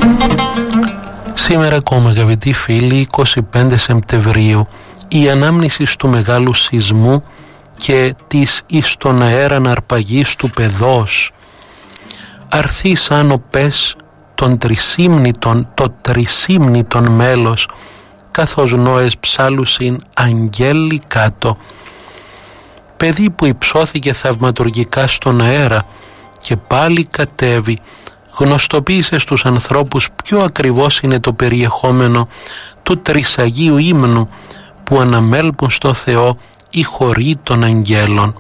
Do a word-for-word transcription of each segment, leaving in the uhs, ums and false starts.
Σήμερα ακόμα, αγαπητοί φίλοι, είκοσι πέντε Σεπτεμβρίου, η ανάμνηση του μεγάλου σεισμού και της εις τον αέραν αρπαγής του πεδός αρθεί σαν ο πες τον τρισύμνητον, το τρισύμνητον μέλος, καθώς νόες ψάλουσιν αγγέλοι κάτω. Παιδί που υψώθηκε θαυματουργικά στον αέρα και πάλι κατέβει, γνωστοποίησε στους ανθρώπους ποιο ακριβώς είναι το περιεχόμενο του τρισαγίου ύμνου που αναμέλπουν στο Θεό οι χωροί των αγγέλων.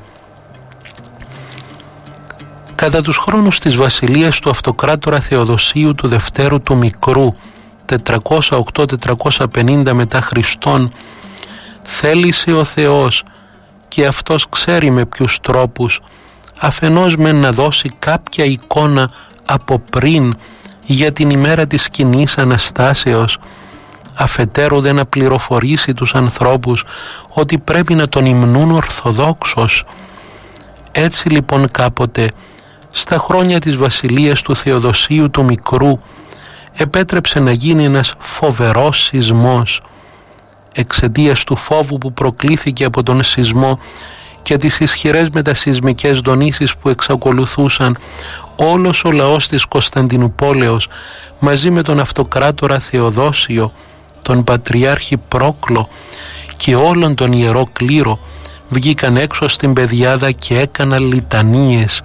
Κατά τους χρόνους της βασιλείας του αυτοκράτορα Θεοδοσίου του Δευτέρου του Μικρού, τετρακόσια οκτώ με τετρακόσια πενήντα μετά Χριστόν, θέλησε ο Θεός, και αυτός ξέρει με ποιους τρόπους, αφενός μεν να δώσει κάποια εικόνα από πριν για την ημέρα της κοινής Αναστάσεως, αφετέρου δε να πληροφορήσει τους ανθρώπους ότι πρέπει να τον υμνούν ορθοδόξως. Έτσι λοιπόν κάποτε, στα χρόνια της βασιλείας του Θεοδοσίου του Μικρού, επέτρεψε να γίνει ένας φοβερός σεισμός. Εξαιτίας του φόβου που προκλήθηκε από τον σεισμό και τις ισχυρές μετασεισμικές δονήσεις που εξακολουθούσαν, όλος ο λαός της Κωνσταντινουπόλεως μαζί με τον αυτοκράτορα Θεοδόσιο, τον Πατριάρχη Πρόκλο και όλον τον Ιερό Κλήρο βγήκαν έξω στην πεδιάδα και έκαναν λιτανίες.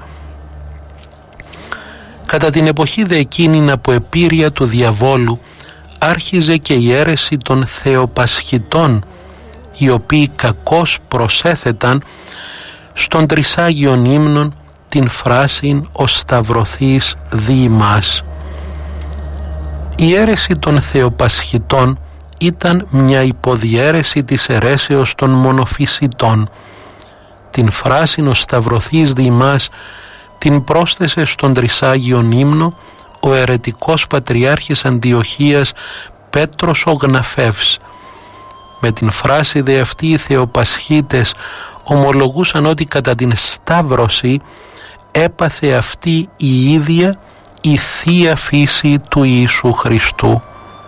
Κατά την εποχή δε εκείνην από επίρρεια του διαβόλου άρχιζε και η αίρεση των Θεοπασχητών, οι οποίοι κακώς προσέθεταν στον τρισάγιον ύμνον την φράσιν «Ο Σταυρωθείς δι' ημάς». Η αίρεση των Θεοπασχητών ήταν μια υποδιέρεση της αιρέσεως των μονοφυσιτών. Την φράσιν «Ο Σταυρωθείς δι' ημάς» την πρόσθεσε στον τρισάγιον ύμνο ο αιρετικός πατριάρχης Αντιοχίας Πέτρος ο Γναφεύς. Με την φράση δε αυτοί οι Θεοπασχίτες ομολογούσαν ότι κατά την Σταύρωση έπαθε αυτή η ίδια η Θεία Φύση του Ιησού Χριστού.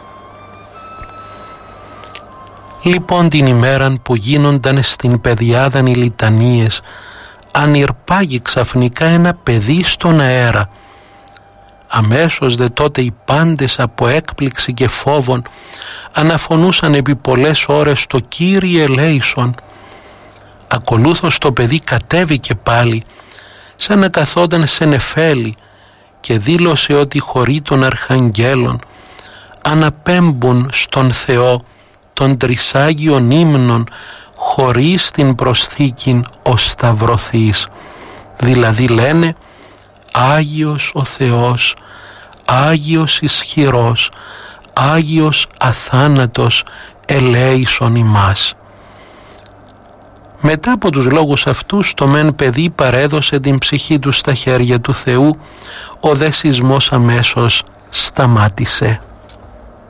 Λοιπόν την ημέραν που γίνονταν στην πεδιάδαν οι λιτανίες, ανηρπάγει ξαφνικά ένα παιδί στον αέρα. Αμέσως δε τότε οι πάντες από έκπληξη και φόβον αναφωνούσαν επί πολλές ώρες το Κύριε ελέησον. Ακολούθως το παιδί κατέβηκε πάλι σαν να καθόταν σε νεφέλη και δήλωσε ότι οι χωροί των αρχαγγέλων αναπέμπουν στον Θεό των τρισάγιων ύμνων χωρίς την προσθήκην «Ο Σταυρωθείς». Δηλαδή λένε «Άγιος ο Θεός, Άγιος ισχυρός, Άγιος αθάνατος, ελέησον ημάς». Μετά από τους λόγους αυτούς το μεν παιδί παρέδωσε την ψυχή του στα χέρια του Θεού, ο δε σεισμός αμέσως σταμάτησε.